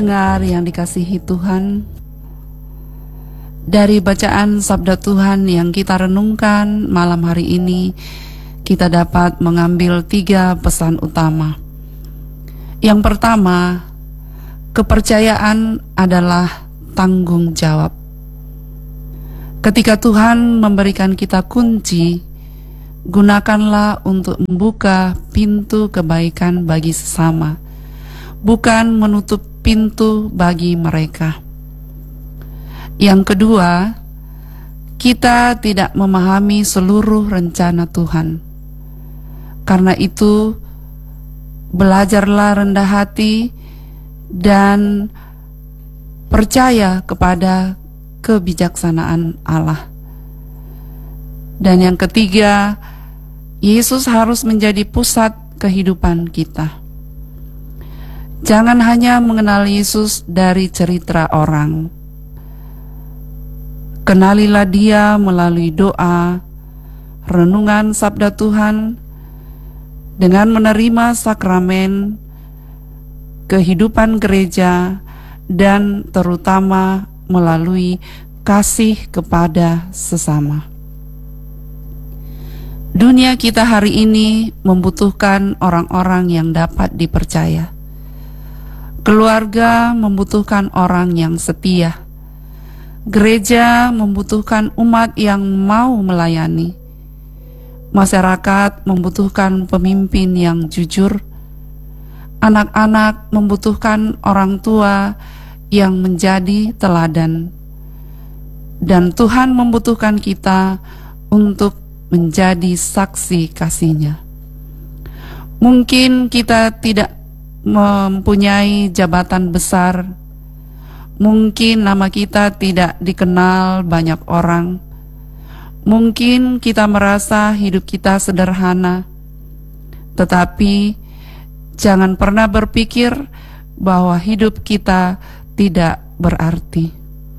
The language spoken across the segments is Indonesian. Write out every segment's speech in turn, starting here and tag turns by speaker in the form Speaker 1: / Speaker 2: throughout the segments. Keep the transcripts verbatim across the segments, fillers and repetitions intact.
Speaker 1: pendengar yang dikasihi Tuhan, dari bacaan sabda Tuhan yang kita renungkan malam hari ini, kita dapat mengambil tiga pesan utama. Yang pertama, kepercayaan adalah tanggung jawab. Ketika Tuhan memberikan kita kunci, gunakanlah untuk membuka pintu kebaikan bagi sesama, bukan menutup pintu bagi mereka. Yang kedua, kita tidak memahami seluruh rencana Tuhan. Karena itu, belajarlah rendah hati dan percaya kepada kebijaksanaan Allah. Dan yang ketiga, Yesus harus menjadi pusat kehidupan kita. Jangan hanya mengenal Yesus dari cerita orang. Kenalilah Dia melalui doa, renungan sabda Tuhan, dengan menerima sakramen, kehidupan gereja, dan terutama melalui kasih kepada sesama. Dunia kita hari ini membutuhkan orang-orang yang dapat dipercaya. Keluarga membutuhkan orang yang setia. Gereja membutuhkan umat yang mau melayani. Masyarakat membutuhkan pemimpin yang jujur. Anak-anak membutuhkan orang tua yang menjadi teladan. Dan Tuhan membutuhkan kita untuk menjadi saksi kasih-Nya. Mungkin kita tidak mempunyai jabatan besar, mungkin nama kita tidak dikenal banyak orang, mungkin kita merasa hidup kita sederhana, tetapi jangan pernah berpikir bahwa hidup kita tidak berarti.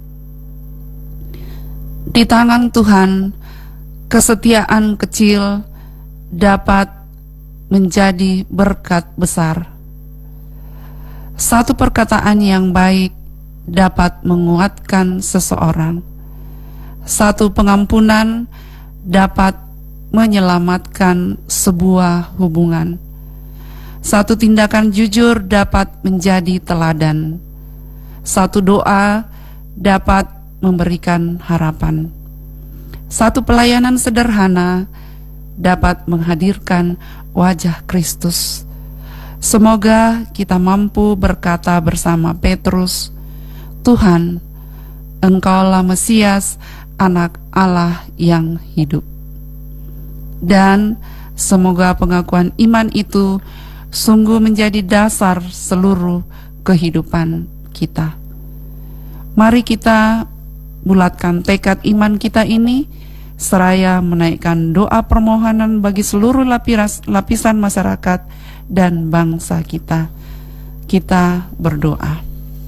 Speaker 1: Di tangan Tuhan, kesetiaan kecil dapat menjadi berkat besar. Satu perkataan yang baik dapat menguatkan seseorang. Satu pengampunan dapat menyelamatkan sebuah hubungan. Satu tindakan jujur dapat menjadi teladan. Satu doa dapat memberikan harapan. Satu pelayanan sederhana dapat menghadirkan wajah Kristus. Semoga kita mampu berkata bersama Petrus, Tuhan, Engkaulah Mesias, Anak Allah yang hidup. Dan semoga pengakuan iman itu sungguh menjadi dasar seluruh kehidupan kita. Mari kita bulatkan tekad iman kita ini, seraya menaikkan doa permohonan bagi seluruh lapis, lapisan masyarakat dan bangsa kita. Kita berdoa.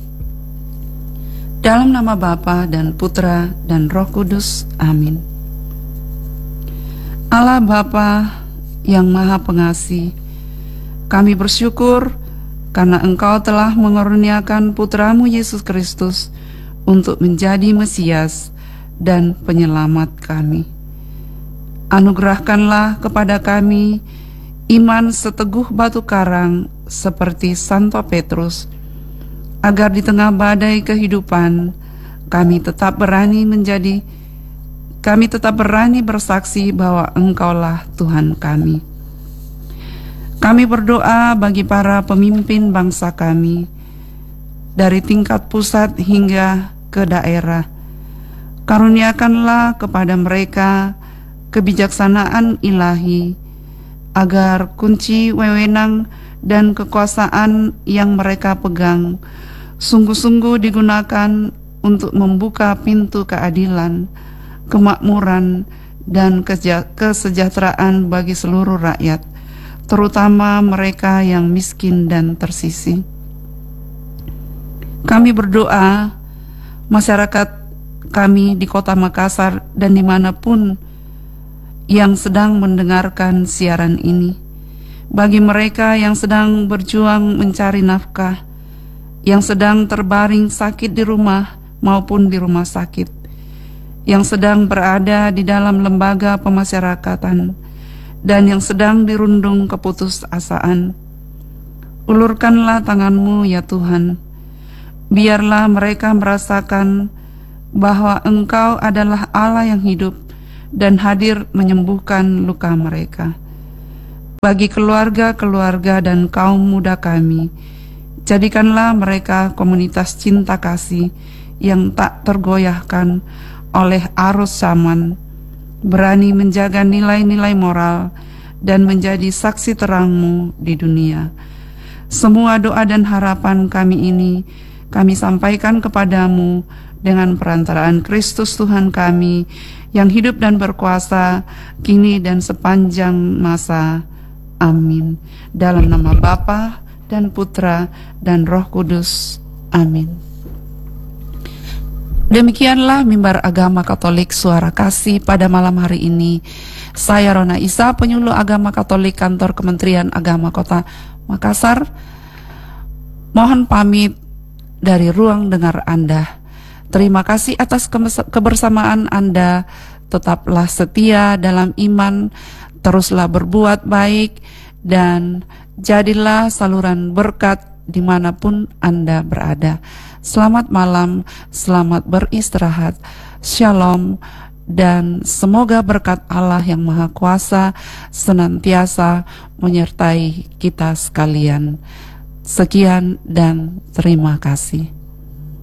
Speaker 1: Dalam nama Bapa dan Putra dan Roh Kudus. Amin. Allah Bapa yang Maha Pengasih, kami bersyukur karena Engkau telah mengaruniakan Putramu Yesus Kristus untuk menjadi Mesias dan penyelamat kami. Anugerahkanlah kepada kami iman seteguh batu karang seperti Santo Petrus, agar di tengah badai kehidupan kami tetap berani menjadi kami tetap berani bersaksi bahwa Engkaulah Tuhan kami. Kami berdoa bagi para pemimpin bangsa kami, dari tingkat pusat hingga ke daerah. Karuniakanlah kepada mereka kebijaksanaan ilahi, agar kunci wewenang dan kekuasaan yang mereka pegang sungguh-sungguh digunakan untuk membuka pintu keadilan, kemakmuran, dan kesejahteraan bagi seluruh rakyat, terutama mereka yang miskin dan tersisih. Kami berdoa, masyarakat kami di Kota Makassar dan dimanapun yang sedang mendengarkan siaran ini, bagi mereka yang sedang berjuang mencari nafkah, yang sedang terbaring sakit di rumah maupun di rumah sakit, yang sedang berada di dalam lembaga pemasyarakatan, dan yang sedang dirundung keputusasaan. Ulurkanlah tangan-Mu ya Tuhan. Biarlah mereka merasakan bahwa Engkau adalah Allah yang hidup dan hadir menyembuhkan luka mereka. Bagi keluarga-keluarga dan kaum muda kami, jadikanlah mereka komunitas cinta kasih yang tak tergoyahkan oleh arus zaman, berani menjaga nilai-nilai moral dan menjadi saksi terang-Mu di dunia. Semua doa dan harapan kami ini kami sampaikan kepadamu dengan perantaraan Kristus Tuhan kami yang hidup dan berkuasa kini dan sepanjang masa. Amin. Dalam nama Bapa dan Putra dan Roh Kudus. Amin. Demikianlah mimbar agama Katolik Suara Kasih pada malam hari ini. Saya Rona Isa, penyuluh agama Katolik Kantor Kementerian Agama Kota Makassar, mohon pamit dari ruang dengar Anda. Terima kasih atas kebersamaan Anda. Tetaplah setia dalam iman, teruslah berbuat baik, dan jadilah saluran berkat dimanapun Anda berada. Selamat malam, selamat beristirahat. Shalom, dan semoga berkat Allah yang Maha Kuasa senantiasa menyertai kita sekalian. Sekian dan terima kasih.